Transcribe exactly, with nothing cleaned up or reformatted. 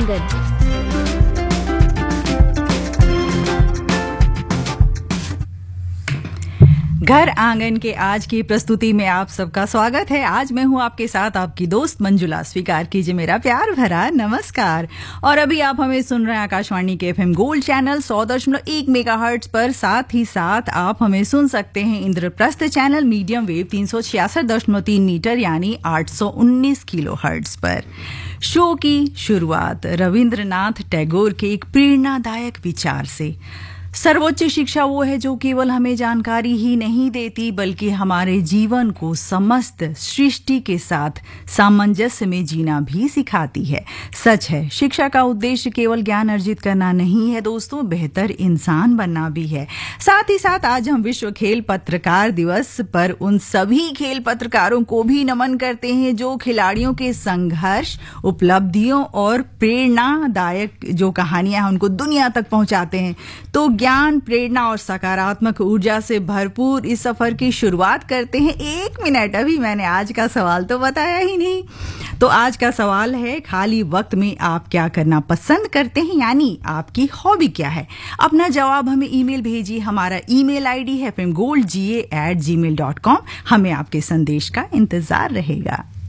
आंगन। घर आंगन के आज की प्रस्तुति में आप सबका स्वागत है। आज मैं हूं आपके साथ आपकी दोस्त मंजुला। स्वीकार कीजिए मेरा प्यार भरा नमस्कार। और अभी आप हमें सुन रहे हैं आकाशवाणी के एफएम गोल्ड चैनल सौ दशमलव एक मेगाहर्ट्ज पर। साथ ही साथ आप हमें सुन सकते हैं इंद्रप्रस्थ चैनल मीडियम वेव तीन सौ छियासठ दशमलव तीन मीटर यानी आठ सौ उन्नीस किलो हर्ट्ज पर। शो की शुरुआत रविंद्रनाथ टैगोर के एक प्रेरणादायक विचार से। सर्वोच्च शिक्षा वो है जो केवल हमें जानकारी ही नहीं देती बल्कि हमारे जीवन को समस्त सृष्टि के साथ सामंजस्य में जीना भी सिखाती है। सच है, शिक्षा का उद्देश्य केवल ज्ञान अर्जित करना नहीं है दोस्तों, बेहतर इंसान बनना भी है। साथ ही साथ आज हम विश्व खेल पत्रकार दिवस पर उन सभी खेल पत्रकारों को भी नमन करते हैं जो खिलाड़ियों के संघर्ष, उपलब्धियों और प्रेरणादायक जो कहानियां हैं उनको दुनिया तक पहुंचाते हैं। तो ज्ञान, प्रेरणा और सकारात्मक ऊर्जा से भरपूर इस सफर की शुरुआत करते हैं। एक मिनट, अभी मैंने आज का सवाल तो बताया ही नहीं। तो आज का सवाल है, खाली वक्त में आप क्या करना पसंद करते हैं, यानी आपकी हॉबी क्या है? अपना जवाब हमें ईमेल भेजिए। हमारा ईमेल आईडी है एफ एम गोल्ड जी ए एट जी मेल डॉट कॉम। हमें आपके संदेश का इंतजार रहेगा।